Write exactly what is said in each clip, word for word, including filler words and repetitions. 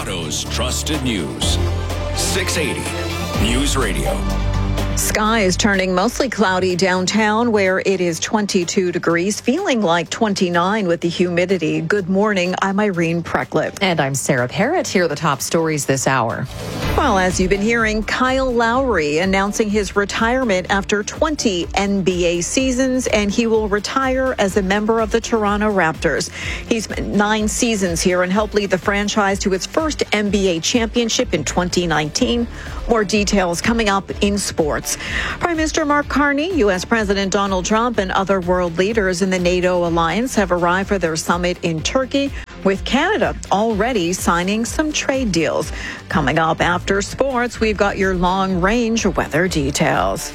Toronto's trusted news. six eighty News Radio. Skies turning mostly cloudy downtown where it is twenty-two degrees, feeling like twenty-nine with the humidity. Good morning. I'm Irene Precklip. And I'm Sarah Parrott. Here are the top stories this hour. Well, as you've been hearing, Kyle Lowry announcing his retirement after twenty N B A seasons, and he will retire as a member of the Toronto Raptors. He's spent nine seasons here and helped lead the franchise to its first N B A championship in twenty nineteen. More details coming up in sports. Prime Minister Mark Carney, U S President Donald Trump, and other world leaders in the NATO alliance have arrived for their summit in Turkey, with Canada already signing some trade deals. Coming up after sports, we've got your long-range weather details.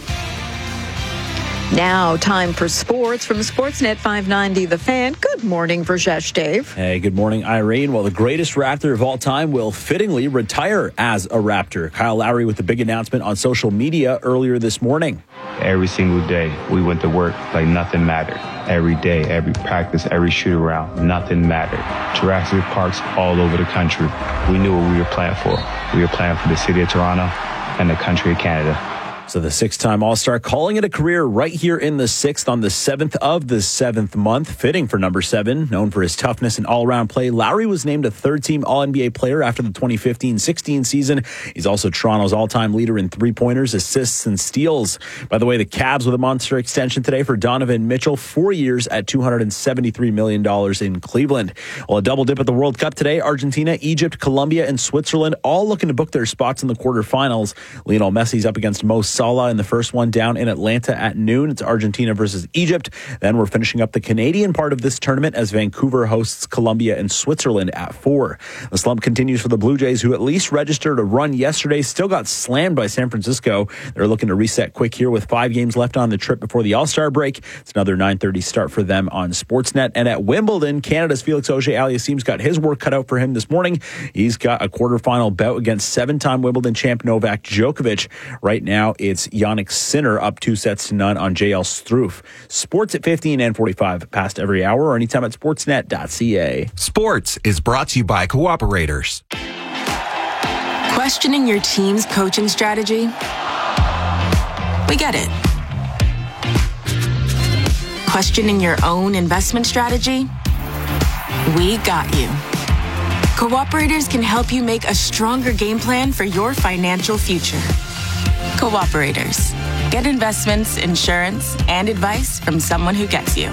Now, time for sports from Sportsnet five ninety The Fan. Good morning, Rajesh Dave. Hey, good morning, Irene. Well, the greatest Raptor of all time will fittingly retire as a Raptor. Kyle Lowry with the big announcement on social media earlier this morning. Every single day, we went to work like nothing mattered. Every day, every practice, every shoot around, nothing mattered. Jurassic Parks all over the country. We knew what we were playing for. We were playing for the city of Toronto and the country of Canada. So the six-time All-Star calling it a career right here in the sixth on the seventh of the seventh month. Fitting for number seven, known for his toughness and all-around play. Lowry was named a third-team All-N B A player after the twenty fifteen sixteen season. He's also Toronto's all-time leader in three-pointers, assists, and steals. By the way, the Cavs with a monster extension today for Donovan Mitchell, four years at two hundred seventy-three million dollars in Cleveland. Well, a double dip at the World Cup today. Argentina, Egypt, Colombia, and Switzerland all looking to book their spots in the quarterfinals. Lionel Messi's up against Mo Salah in the first one down in Atlanta at noon. It's Argentina versus Egypt. Then we're finishing up the Canadian part of this tournament as Vancouver hosts Colombia and Switzerland at four. The slump continues for the Blue Jays, who at least registered a run yesterday. Still got slammed by San Francisco. They're looking to reset quick here with five games left on the trip before the All-Star break. It's another nine thirty start for them on Sportsnet. And at Wimbledon, Canada's Felix Auger-Aliassime's got his work cut out for him this morning. He's got a quarterfinal bout against seven-time Wimbledon champ Novak Djokovic. Right now, it's Jannik Sinner up two sets to none on J L Struff. Sports at fifteen and forty-five past every hour or anytime at sportsnet dot c a. Sports is brought to you by Cooperators. Questioning your team's coaching strategy? We get it. Questioning your own investment strategy? We got you. Cooperators can help you make a stronger game plan for your financial future. Cooperators. Get investments, insurance, and advice from someone who gets you.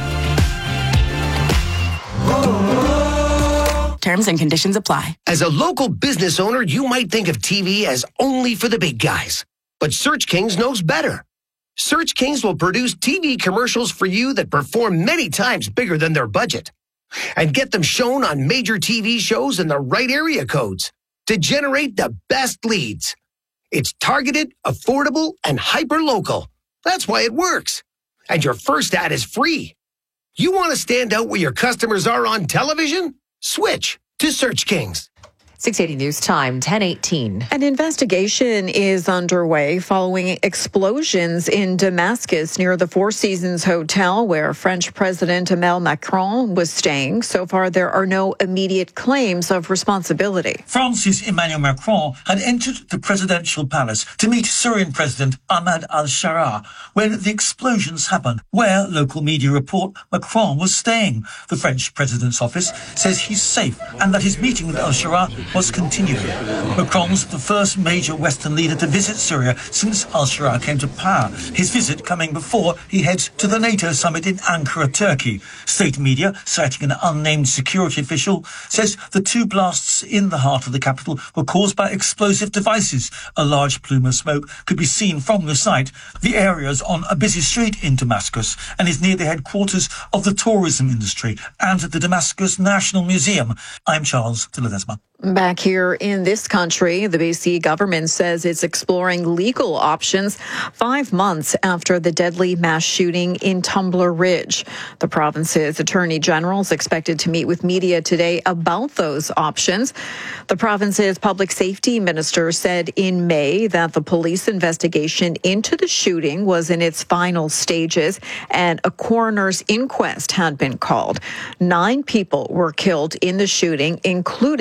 Terms and conditions apply. As a local business owner, you might think of T V as only for the big guys. But Search Kings knows better. Search Kings will produce T V commercials for you that perform many times bigger than their budget. And get them shown on major T V shows in the right area codes to generate the best leads. It's targeted, affordable, and hyper-local. That's why it works. And your first ad is free. You want to stand out where your customers are on television? Switch to Search Kings. six eighty News Time, ten eighteen. An investigation is underway following explosions in Damascus near the Four Seasons Hotel where French President Emmanuel Macron was staying. So far, there are no immediate claims of responsibility. France's Emmanuel Macron had entered the presidential palace to meet Syrian President Ahmad al-Sharaa when the explosions happened, where local media report Macron was staying. The French president's office says he's safe and that his meeting with al-Sharaa was continuing. Macron's the first major Western leader to visit Syria since al-Sharaa came to power. His visit coming before he heads to the NATO summit in Ankara, Turkey. State media, citing an unnamed security official, says the two blasts in the heart of the capital were caused by explosive devices. A large plume of smoke could be seen from the site. The area is on a busy street in Damascus and is near the headquarters of the tourism industry and the Damascus National Museum. I'm Charles de Ledesma. Back here in this country, the B C government says it's exploring legal options five months after the deadly mass shooting in Tumbler Ridge. The province's attorney general is expected to meet with media today about those options. The province's public safety minister said in May that the police investigation into the shooting was in its final stages and a coroner's inquest had been called. Nine people were killed in the shooting, including the eight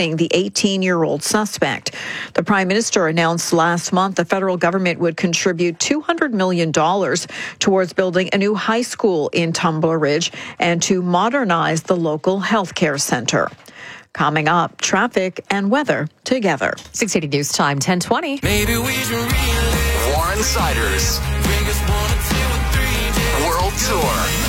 eighteen-year-old suspect. The Prime Minister announced last month the federal government would contribute two hundred million dollars towards building a new high school in Tumbler Ridge and to modernize the local healthcare center. Coming up, traffic and weather together. six eighty News Time, ten twenty. Maybe we should relive Warren Siders World Tour.